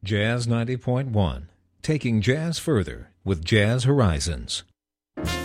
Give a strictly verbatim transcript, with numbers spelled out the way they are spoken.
Jazz ninety point one, taking jazz further with Jazz Horizons.